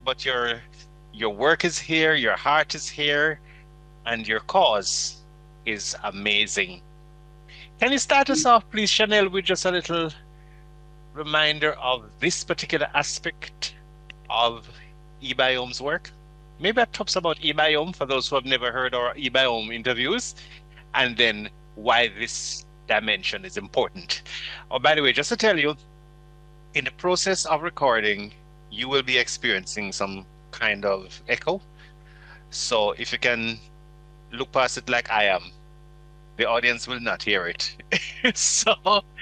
but your work is here, your heart is here, and your cause is amazing. Can you start us off, please, Chanel, with just a little reminder of this particular aspect of eBiome's work? Maybe I talks about eBiome for those who have never heard our eBiome interviews, and then why this dimension is important. Oh, by the way, just to tell you, in the process of recording, you will be experiencing some kind of echo. So if you can look past it like I am, the audience will not hear it. so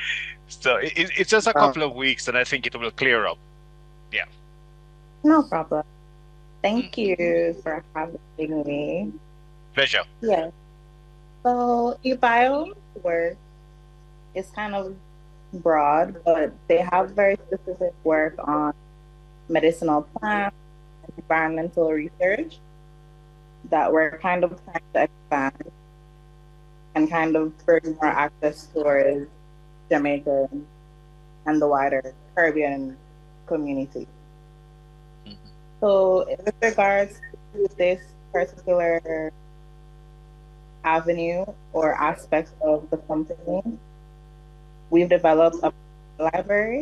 it's just a Oh, couple of weeks, and I think it will clear up. Yeah. no problem. Thank Mhm. you for having me. Pleasure. Yes. So eBio's work is kind of broad, but they have very specific work on medicinal plants and environmental research that we're kind of trying to expand and kind of bring more access towards Jamaica and the wider Caribbean community. Mhm. So, with regards to this particular avenue or aspect of the company, we've developed a library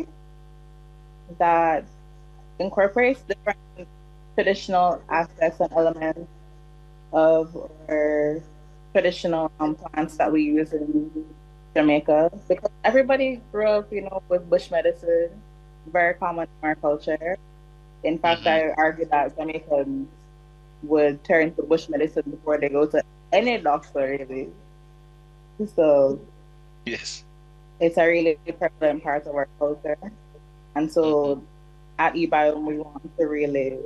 that incorporates different traditional aspects and elements of our traditional plants that we use in Jamaica. Because everybody grew up, with bush medicine, very common in our culture. In fact, Mhm. I argue that Jamaicans would turn to bush medicine before they go to any doctor, really. So Yes. it's a really prevalent part of our culture. And Mhm. so at eBiome, we want to really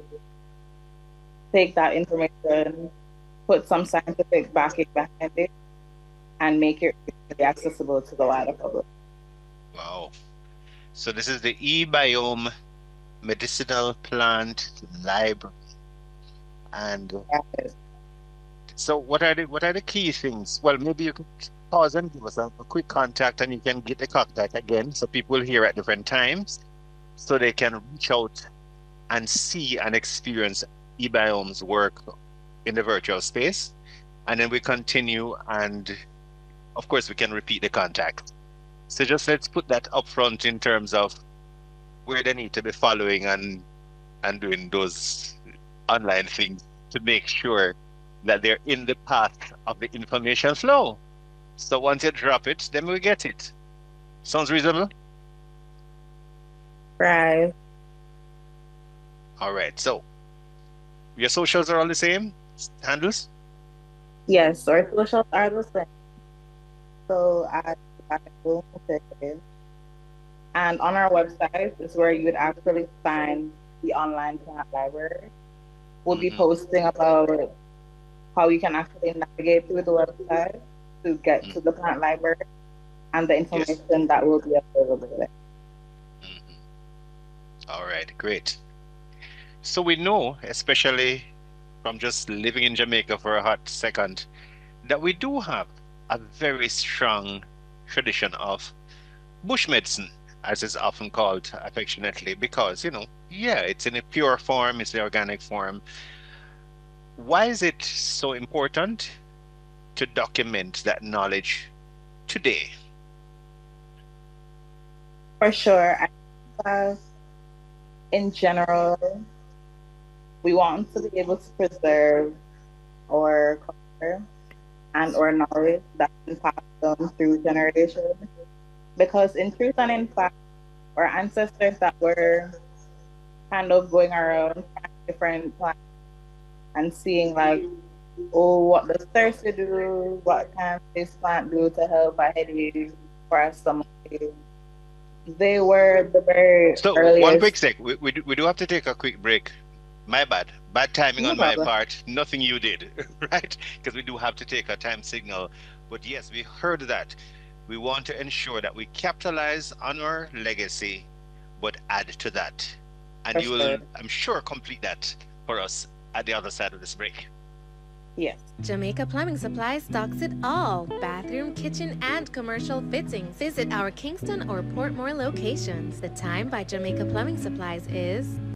take that information, put some scientific backing behind it, and make it really accessible to the wider public. Wow. So this is the eBiome medicinal plant library, and Yes. so what are the key things? Well, maybe you could pause and give us a quick contact, and you can get the contact again, so people hear at different times, so they can reach out and see and experience eBiome's work in the virtual space. And then we continue, and of course, we can repeat the contact. So just let's put that up front in terms of where they need to be following and doing those online things to make sure that they're in the path of the information flow. So once you drop it, then we get it. Sounds reasonable? Right. All right. So your socials are all the same handles? Yes, our socials are the same. So at Bible Initiative. And on our website is where you would actually find the online plant library. We'll be Hmm. posting about how you can actually navigate through the website to get to the plant library and the Yes. information that will be available there. Hmm. All right. Great. So we know, especially from just living in Jamaica for a hot second, that we do have a very strong tradition of bush medicine, as is often called affectionately, because, yeah, it's in a pure form, it's the organic form. Why is it so important to document that knowledge today? For sure. I think that in general, we want to be able to preserve our culture and our knowledge that's been passed down through generations. Because in truth and in fact, our ancestors that were kind of going around trying different plants and seeing like, oh, what does thirsty do? What can this plant do to help a headache or a stomach ache? They were the very So, one quick earliest. sec. We do have to take a quick break. My bad. Bad timing No on my problem. part. Nothing you did, right? Because we do have to take a time signal. But yes, we heard that. We want to ensure that we capitalize on our legacy, but add to that. And For you sure. will, I'm sure, complete that for us at the other side of this break. Yes. Jamaica Plumbing Supply stocks it all bathroom, kitchen, and commercial fittings. Visit our Kingston or Portmore locations. The time by Jamaica Plumbing Supplies is